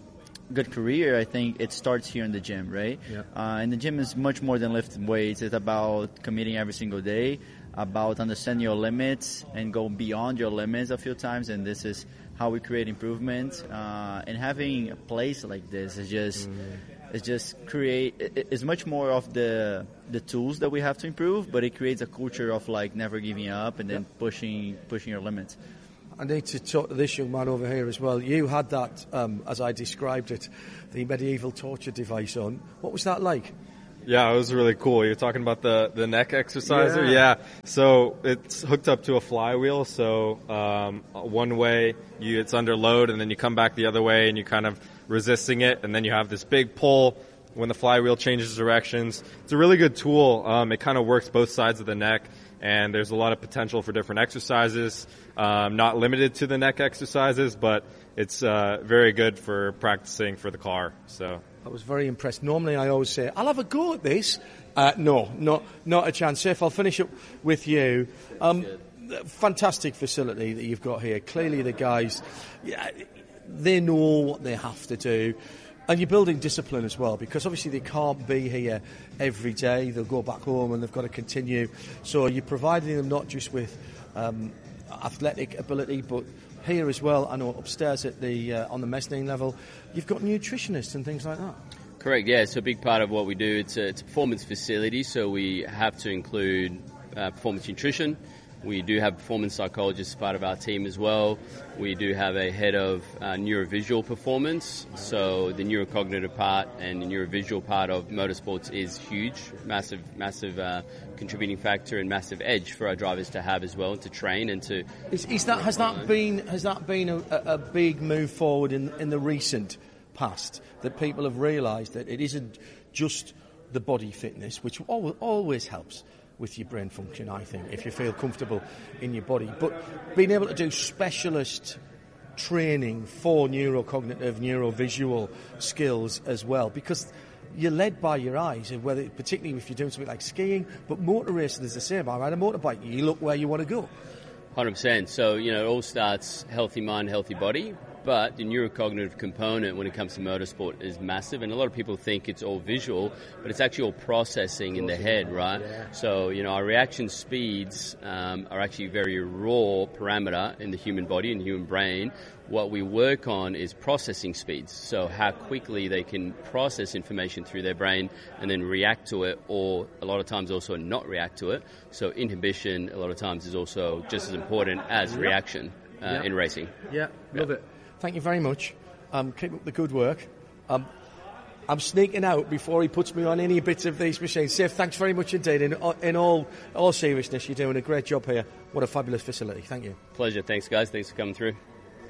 good career, I think it starts here in the gym, right?
Yeah.
Uh, and the gym is much more than lifting weights. It's about committing every single day, about understanding your limits and go beyond your limits a few times. And this is how we create improvement. Uh, and having a place like this is just mm. is just create. It, it's much more of the the tools that we have to improve, but it creates a culture of like never giving up and then yeah. pushing pushing your limits.
I need to talk to this young man over here as well. You had that, um, as I described it, the medieval torture device on. What was that like?
Yeah, it was really cool. You're talking about the, the neck exerciser?
Yeah.
yeah. So it's hooked up to a flywheel. So um, one way you it's under load, and then you come back the other way, and you're kind of resisting it, and then you have this big pull when the flywheel changes directions. It's a really good tool. Um, it kind of works both sides of the neck. And there's a lot of potential for different exercises, um, not limited to the neck exercises, but it's uh, very good for practicing for the car. So
I was very impressed. Normally I always say, I'll have a go at this. Uh, no, not not a chance. If I'll finish up with you. Um, fantastic facility that you've got here. Clearly the guys, yeah, they know what they have to do. And you're building discipline as well, because obviously they can't be here every day. They'll go back home and they've got to continue. So you're providing them not just with um, athletic ability, but here as well. I know upstairs at the uh, on the mezzanine level, you've got nutritionists and things like that.
Correct, yeah. So a big part of what we do, it's a, it's a performance facility, so we have to include uh, performance nutrition. We do have performance psychologists as part of our team as well. We do have a head of uh, neurovisual performance. So the neurocognitive part and the neurovisual part of motorsports is huge, massive, massive uh, contributing factor and massive edge for our drivers to have as well, to train and to.
Is, is that has that been has that been a, a big move forward in in the recent past, that people have realised that it isn't just the body fitness, which always, always helps with your brain function, I think, if you feel comfortable in your body. But being able to do specialist training for neurocognitive, neurovisual skills as well, because you're led by your eyes, and whether, particularly if you're doing something like skiing, but motor racing is the same. I ride a motorbike, you look where you want to go.
one hundred percent. So, you know, it all starts healthy mind, healthy body. But the neurocognitive component when it comes to motorsport is massive, and a lot of people think it's all visual, but it's actually all processing in the head, right?
Yeah.
So, you know, our reaction speeds um, are actually very raw parameter in the human body and the human brain. What we work on is processing speeds, so how quickly they can process information through their brain and then react to it, or a lot of times also not react to it. So inhibition a lot of times is also just as important as reaction uh,
yeah.
in racing.
Yeah, love yeah. it. Thank you very much. Um, keep up the good work. Um, I'm sneaking out before he puts me on any bits of these machines. Sif, thanks very much indeed. In, in all all seriousness, you're doing a great job here. What a fabulous facility. Thank you.
Pleasure. Thanks, guys. Thanks for coming through.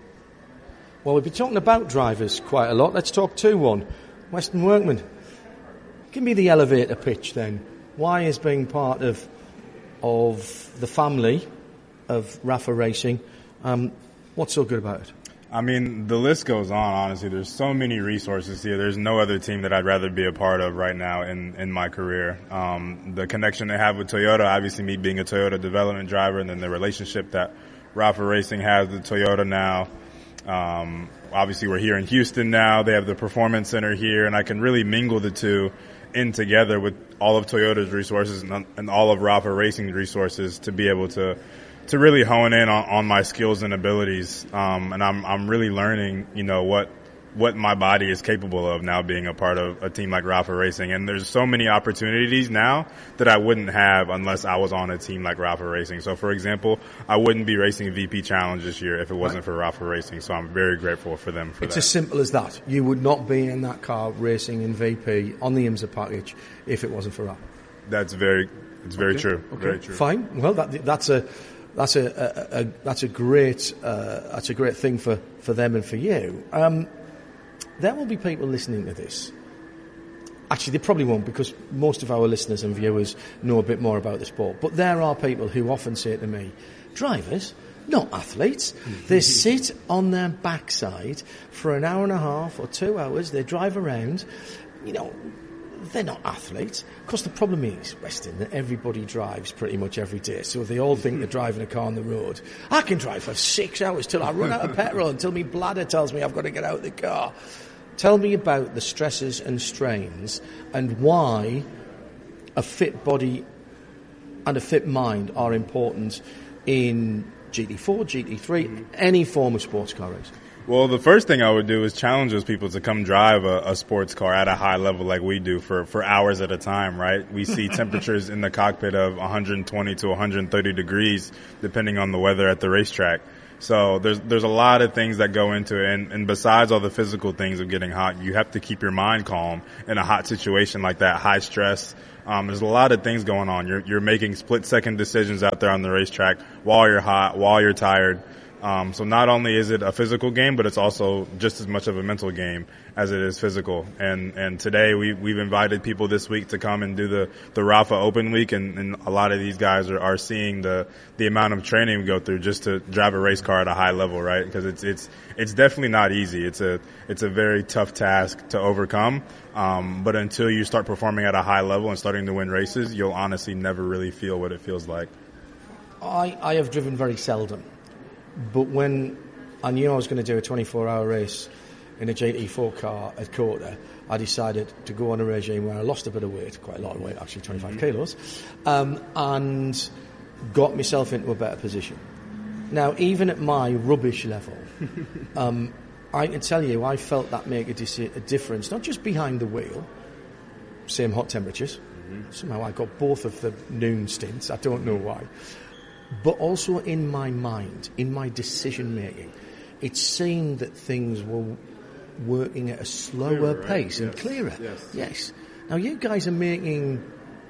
Well, we've been talking about drivers quite a lot. Let's talk two one. Weston Workman. Give me the elevator pitch then. Why is being part of of the family of Rafa Racing, um, what's so good about it?
I mean, the list goes on, honestly. There's so many resources here. There's no other team that I'd rather be a part of right now in, in my career. Um, the connection they have with Toyota, obviously me being a Toyota development driver, and then the relationship that Rafa Racing has with Toyota now. Um, obviously we're here in Houston now. They have the Performance Center here, and I can really mingle the two in together with all of Toyota's resources and, and all of Rafa Racing's resources to be able to to really hone in on, on my skills and abilities. Um, and I'm, I'm really learning, you know, what, what my body is capable of now being a part of a team like Rafa Racing. And there's so many opportunities now that I wouldn't have unless I was on a team like Rafa Racing. So for example, I wouldn't be racing V P Challenge this year if it wasn't right. for Rafa Racing. So I'm very grateful for them for
it's
that.
It's as simple as that. You would not be in that car racing in V P on the IMSA package if it wasn't for Rafa.
That's very, it's very
okay.
true.
Okay.
Very true.
Fine. Well, that, that's a, That's a, a, a that's a great uh, that's a great thing for, for them and for you. Um, there will be people listening to this. Actually, they probably won't, because most of our listeners and viewers know a bit more about the sport. But there are people who often say to me, drivers, not athletes, they sit on their backside for an hour and a half or two hours. They drive around, you know. They're not athletes. Of course, the problem is, Weston, that everybody drives pretty much every day. So they all think they're driving a car on the road. I can drive for six hours till I run out of petrol, until my bladder tells me I've got to get out of the car. Tell me about the stresses and strains and why a fit body and a fit mind are important in G T four, G T three, mm-hmm. any form of sports car racing.
Well, the first thing I would do is challenge those people to come drive a, a sports car at a high level like we do for, for hours at a time, right? We see temperatures in the cockpit of one hundred twenty to one hundred thirty degrees, depending on the weather at the racetrack. So there's there's a lot of things that go into it, and, and besides all the physical things of getting hot, you have to keep your mind calm in a hot situation like that, high stress. Um, there's a lot of things going on. You're you're making split-second decisions out there on the racetrack while you're hot, while you're tired. Um, so not only is it a physical game, but it's also just as much of a mental game as it is physical. And, and today we, we've invited people this week to come and do the, the Rafa Open Week. And, and a lot of these guys are, are seeing the, the amount of training we go through just to drive a race car at a high level, right? Because it's, it's, it's definitely not easy. It's a, it's a very tough task to overcome. Um, but until you start performing at a high level and starting to win races, you'll honestly never really feel what it feels like.
I, I have driven very seldom. But when I knew I was going to do a twenty-four hour race in a G T four car at Corta, I decided to go on a regime where I lost a bit of weight, quite a lot of weight, actually twenty-five kilos, um, and got myself into a better position. Now, even at my rubbish level, um, I can tell you I felt that make a, dis- a difference, not just behind the wheel, same hot temperatures. Mm-hmm. Somehow I got both of the noon stints, I don't know why. But also in my mind, in my decision making, it seemed that things were working at a slower clearer, right? pace yes. and clearer.
Yes.
yes. Now you guys are making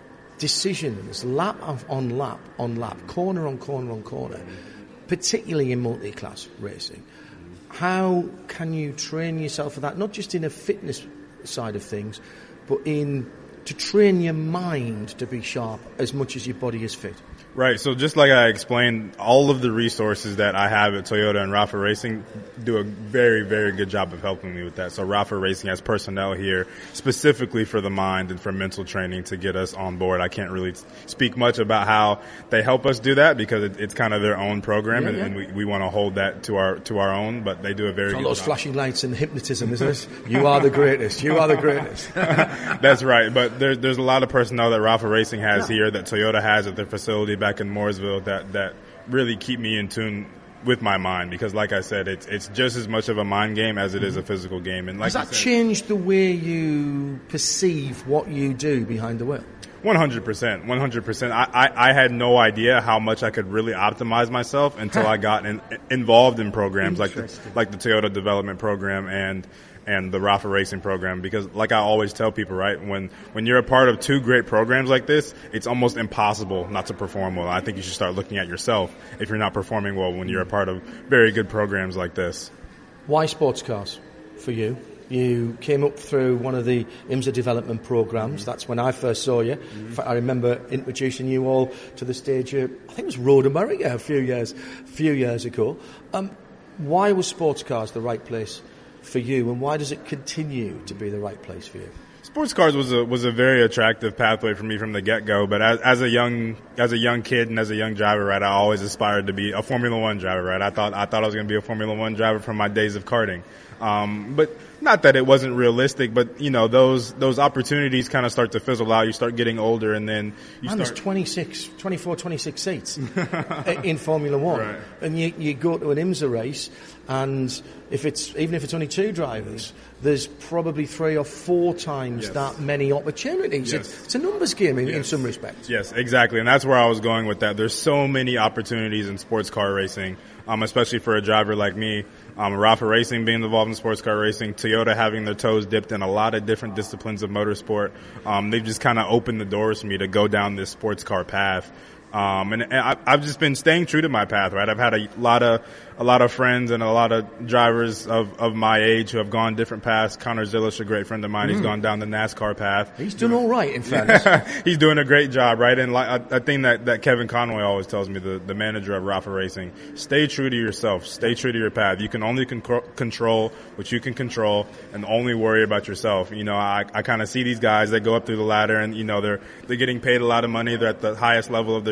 decisions lap on lap on lap, corner on corner on corner, mm-hmm. particularly in multi-class racing. Mm-hmm. How can you train yourself for that? Not just in a fitness side of things, but in to train your mind to be sharp as much as your body is fit.
Right. So just like I explained, all of the resources that I have at Toyota and Rafa Racing do a very, very good job of helping me with that. So Rafa Racing has personnel here specifically for the mind and for mental training to get us on board. I can't really speak much about how they help us do that because it, it's kind of their own program, yeah, and, yeah. and we, we want to hold that to our to our own. But they do a very
it's
good
all those
job.
Flashing lights and hypnotism, isn't it? You are the greatest. You are the greatest.
That's right. But there, there's a lot of personnel that Rafa Racing has yeah. here, that Toyota has at their facility back in Mooresville, that, that really keep me in tune with my mind, because like I said, it's it's just as much of a mind game as it is a physical game. And like
Has that
said,
changed the way you perceive what you do behind the wheel?
one hundred percent. one hundred percent. I, I, I had no idea how much I could really optimize myself until I got in, involved in programs like the, like the Toyota Development Program and and the Rafa Racing program, because like I always tell people, right, when when you're a part of two great programs like this, it's almost impossible not to perform well. I think you should start looking at yourself if you're not performing well when you're a part of very good programs like this.
Why sports cars for you? You came up through one of the IMSA development programs. Mm-hmm. That's when I first saw you. Mm-hmm. In fact, I remember introducing you all to the stage of, I think it was Road America a few years, a few years ago. Um, why was sports cars the right place for you, and why does it continue to be the right place for you?
Sports cars was a was a very attractive pathway for me from the get go. But as, as a young as a young kid and as a young driver, right, I always aspired to be a Formula One driver, right. I thought I thought I was going to be a Formula One driver from my days of karting. Um, but not that it wasn't realistic, but you know, those those opportunities kind of start to fizzle out. You start getting older, and then you
Man,
start.
There's twenty-six, twenty-four, twenty-six seats in Formula One,
right.
And you you go to an IMSA race, and if it's even if it's only two drivers, there's probably three or four times yes. that many opportunities.
Yes.
It's, it's a numbers game in,
yes.
in some respects.
Yes, exactly, and that's where I was going with that. There's so many opportunities in sports car racing, um, especially for a driver like me. Um, Rafa Racing being involved in sports car racing, Toyota having their toes dipped in a lot of different disciplines of motorsport. Um, they've just kind of opened the doors for me to go down this sports car path. Um, and, and I, I've just been staying true to my path, right? I've had a lot of, a lot of friends and a lot of drivers of, of my age who have gone different paths. Connor Zilish, a great friend of mine, mm. he's gone down the NASCAR path.
He's doing all right, in fact.
He's doing a great job, right? And like, a, a thing that, that Kevin Conway always tells me, the, the manager of Rafa Racing, stay true to yourself, stay true to your path. You can only con- control what you can control and only worry about yourself. You know, I, I kind of see these guys that go up through the ladder and, you know, they're, they're getting paid a lot of money. They're at the highest level of their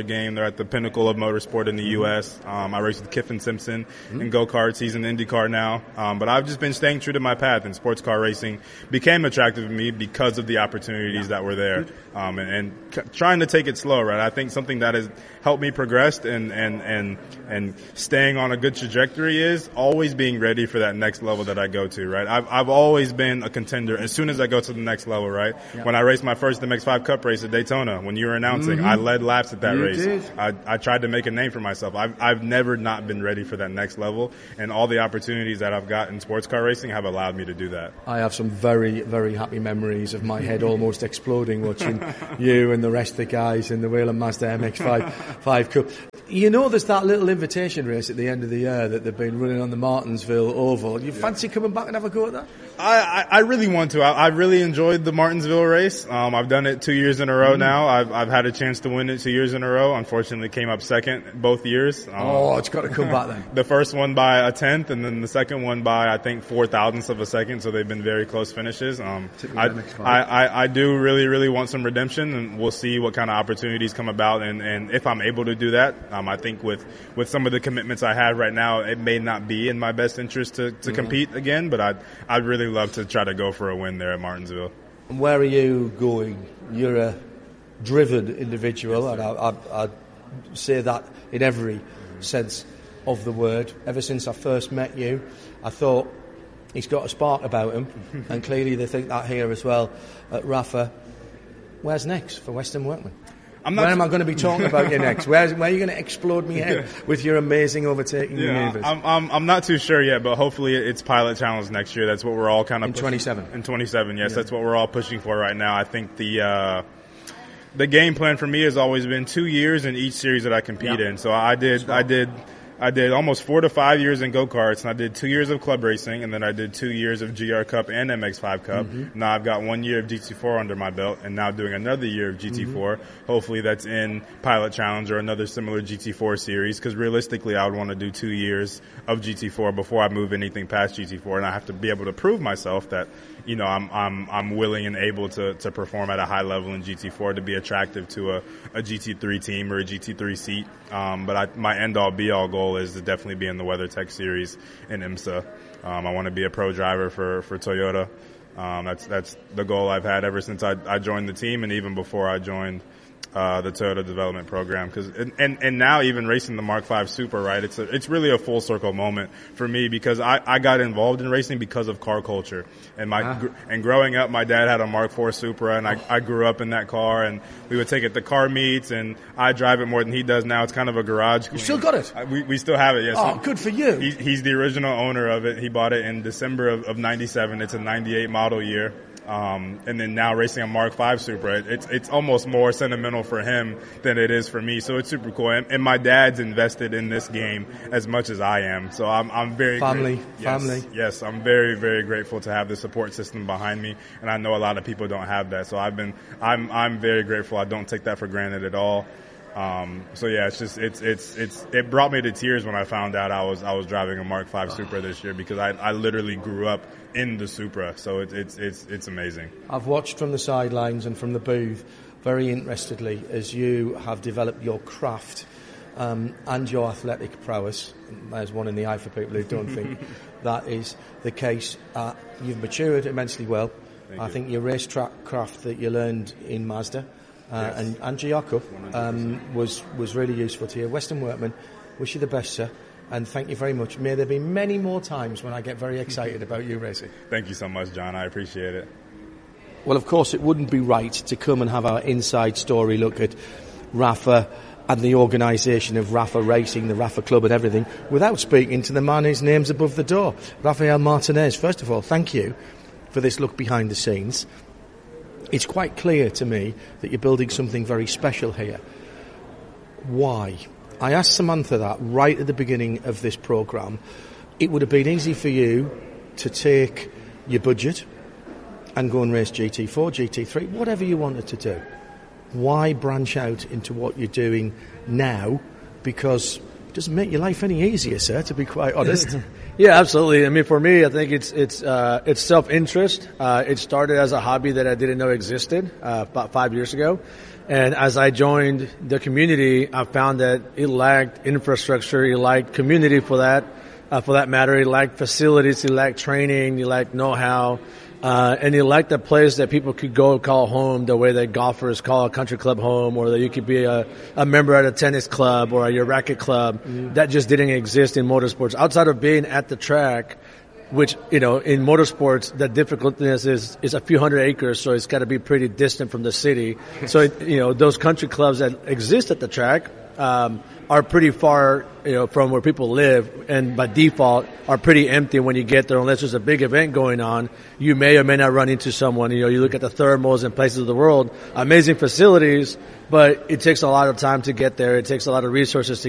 game. They're at the pinnacle of motorsport in the U S. Um, I race with Kiffin Simpson
Mm-hmm.
in go-karts. He's in IndyCar now. Um, but I've just been staying true to my path, and sports car racing became attractive to me because of the opportunities that were there. Um, and, and c- trying to take it slow, right? I think something that has helped me progress and, and, and, and staying on a good trajectory is always being ready for that next level that I go to, right? I've, I've always been a contender as soon as I go to the next level, right?
Yeah.
When I raced my first M X five Cup race at Daytona, when you were announcing,
Mm-hmm.
I led laps at that
You
race.
did.
I, I tried to make a name for myself. I've, I've never not been ready for that next level, and all the opportunities that I've got in sports car racing have allowed me to do that.
I have some very, very happy memories of my head almost exploding watching you and the rest of the guys in the Whelen Mazda M X five five Cup. You know, there's that little invitation race at the end of the year that they've been running on the Martinsville Oval. You fancy coming back and have a go at that?
I, I, I really want to. I, I really enjoyed the Martinsville race. Um, I've done it two years in a row
Mm-hmm.
now. I've, I've had a chance to win it two years in a row. Unfortunately, came up second both years. Um,
Oh, it's got to come back then.
The first one by a tenth, and then the second one by, I think, four thousandths of a second. So they've been very close finishes. Um, I, I, I, I do really, really want some redemption, and we'll see what kind of opportunities come about. And, and if I'm able to do that, um, I think with, with some of the commitments I have right now, it may not be in my best interest to, to
Mm-hmm.
compete again. But I'd, I'd really love to try to go for a win there at Martinsville.
Where are you going? You're a driven individual, and I, I, I say that in every sense of the word. Ever since I first met you, I thought he's got a spark about him, and clearly they think that here as well at Rafa. Where's next for Western Workman?
I'm not
Where am
su-
I going to be talking about you next? Where's, where are you going to explode me head with your amazing overtaking
Yeah,
manoeuvres?
I'm, I'm I'm not too sure yet, but hopefully it's Pilot Challenge next year. That's what we're all kind of
In twenty-seven.
In twenty-seven, yes, that's what we're all pushing for right now. I think the uh, the game plan for me has always been two years in each series that I compete
Yeah.
in. So I did I did I did almost four to five years in go-karts, and I did two years of club racing, and then I did two years of G R Cup and M X five Cup.
Mm-hmm.
Now I've got one year of G T four under my belt, and now doing another year of G T four.
Mm-hmm.
Hopefully that's in Pilot Challenge or another similar G T four series, because realistically I would want to do two years of G T four before I move anything past G T four, and I have to be able to prove myself that, you know, I'm I'm I'm willing and able to, to perform at a high level in G T four to be attractive to a, a G T three team or a G T three seat. Um, but I, my end-all be-all goal is to definitely be in the WeatherTech series in IMSA. Um, I want to be a pro driver for, for Toyota. Um, that's that's the goal I've had ever since I, I joined the team, and even before I joined uh, the Toyota development program. Cause, and, and, and now even racing the Mark five Super, right? It's a, it's really a full circle moment for me, because I, I got involved in racing because of car culture. And my,
Ah.
gr- and growing up, my dad had a Mark four Supra, and I, I grew up in that car, and we would take it to car meets, and I drive it more than he does now. It's kind of a garage.
You still got it?
I, we, we still have it, yes.
Oh, good for you.
He, he's the original owner of it. He bought it in December of, of ninety-seven. It's a ninety-eight model year. Um, and then now racing a Mark five Supra, it, it's it's almost more sentimental for him than it is for me. So it's super cool. And, and my dad's invested in this game as much as I am. So I'm I'm very
Family,
great- yes,
family.
Yes, I'm very very grateful to have the support system behind me. And I know a lot of people don't have that. So I've been I'm I'm very grateful. I don't take that for granted at all. Um, so yeah, it's just it's it's it's it brought me to tears when I found out I was I was driving a Mark five Supra this year, because I I literally grew up in the Supra. So it, it's it's it's amazing.
I've watched from the sidelines and from the booth very interestedly as you have developed your craft um, and your athletic prowess. There's one in the eye for people who don't think that is the case. Uh, you've matured immensely well.
Thank
I
you.
think your racetrack craft that you learned in Mazda uh,
Yes.
and, and G R Cup um, was, was really useful to you. Western Workman, wish you the best, sir. And thank you very much. May there be many more times when I get very excited about you racing.
Thank you so much, John. I appreciate it.
Well, of course, it wouldn't be right to come and have our inside story look at Rafa and the organisation of Rafa Racing, the Rafa Club and everything, without speaking to the man whose name's above the door, Rafael Martinez. First of all, thank you for this look behind the scenes. It's quite clear to me that you're building something very special here. Why? I asked Samantha that right at the beginning of this programme. It would have been easy for you to take your budget and go and race G T four, G T three, whatever you wanted to do. Why branch out into what you're doing now? Because doesn't make your life any easier, sir, to be quite honest.
Yeah, absolutely. I mean, for me, I think it's it's uh, it's self-interest. Uh, it started as a hobby that I didn't know existed uh, about five years ago. And as I joined the community, I found that it lacked infrastructure, it lacked community for that, uh, for that matter. It lacked facilities, it lacked training, it lacked know-how. Uh, and you like the place that people could go call home the way that golfers call a country club home, or that you could be a, a member at a tennis club or at your racket club. Mm-hmm. That just didn't exist in motorsports. Outside of being at the track, which, you know, in motorsports, the difficultness is, is a few hundred acres, so it's got to be pretty distant from the city. So, you know, those country clubs that exist at the track, um, are pretty far, you know, from where people live, and by default are pretty empty when you get there, unless there's a big event going on. You may or may not run into someone. You know, you look at the thermals and places of the world, amazing facilities, but it takes a lot of time to get there. It takes a lot of resources to